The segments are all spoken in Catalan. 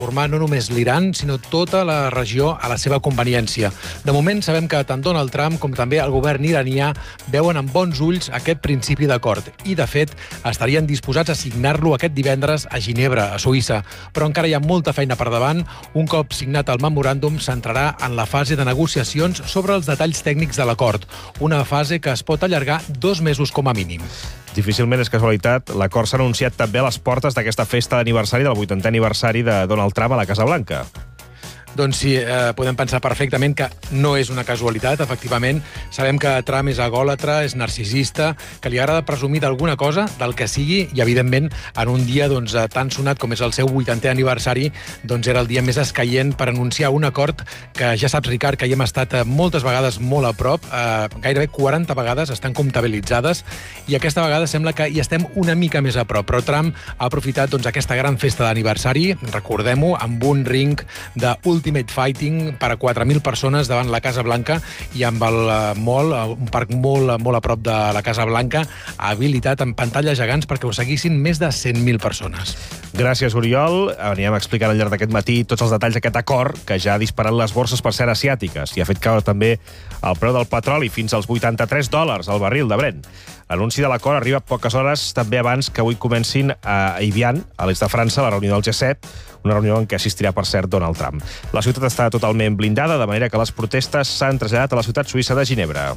formar no només l'Iran, sinó tota la regió a la seva conveniència. De moment sabem que tant Donald Trump com també el govern iranià veuen amb bons ulls aquest principi d'acord i, de fet, estarien disposats a signar-lo aquest divendres a Ginebra, a Suïssa. Però encara hi ha molta feina per davant. Un cop signat el memoràndum, s'entrarà en la fase de negociacions sobre els detalls tècnics de l'acord, una fase que es pot allargar 2 mesos com a mínim. Difícilment és casualitat, l'acord s'ha anunciat també a les portes d'aquesta festa d'aniversari, del 80è aniversari de Donald Trump a la Casa Blanca. Doncs sí, podem pensar perfectament que no és una casualitat, efectivament. Sabem que Trump és egòlatra, és narcisista, que li agrada presumir d'alguna cosa, del que sigui, i evidentment en un dia tan sonat com és el seu 80è aniversari, era el dia més escaient per anunciar un acord que ja saps, Ricard, que hi hem estat moltes vegades molt a prop, gairebé 40 vegades estan comptabilitzades, i aquesta vegada sembla que hi estem una mica més a prop. Però Trump ha aprofitat aquesta gran festa d'aniversari, recordem-ho, amb un ring de Ultimate Fighting per a 4.000 persones davant la Casa Blanca, i amb el mall, un parc molt a prop de la Casa Blanca, habilitat amb pantalles gegants perquè ho seguissin més de 100.000 persones. Gràcies, Oriol. Anirem explicant al llarg d'aquest matí tots els detalls d'aquest acord que ja ha disparat les borses, per cert, asiàtiques, i ha fet caure també el preu del petroli fins als $83 al barril de Brent. L'anunci de l'acord arriba poques hores també abans que avui comencin a Evian, a l'est de França, la reunió del G7, una reunió en què assistirà, per cert, Donald Trump. La ciutat està totalment blindada, de manera que les protestes s'han traslladat a la ciutat suïssa de Ginebra.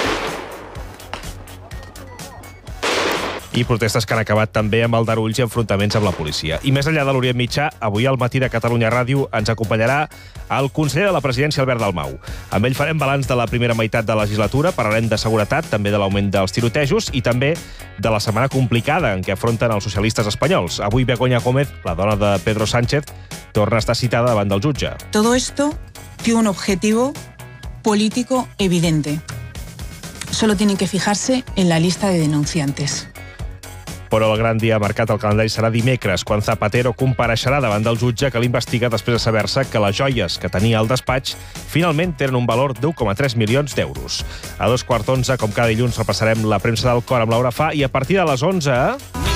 I protestes que han acabat també amb aldarulls i enfrontaments amb la policia. I més enllà de l'Orient Mitjà, avui al matí de Catalunya Ràdio ens acompanyarà el conseller de la presidència, Albert Dalmau. Amb ell farem balanç de la primera meitat de la legislatura, parlarem de seguretat, també de l'augment dels tirotejos i també de la setmana complicada en què afronten els socialistes espanyols. Avui Begoña Gómez, la dona de Pedro Sánchez, torna a estar citada davant del jutge. Todo esto tiene un objetivo político evidente. Solo tienen que fijarse en la lista de denunciantes. Però el gran dia marcat al calendari serà dimecres, quan Zapatero compareixerà davant del jutge que l'investiga després de saber-se que les joies que tenia al despatx finalment tenen un valor d'1,3 milions d'euros. A 11:15, com cada dilluns, repassarem la premsa del cor amb Laura Fa, i a partir de les 11...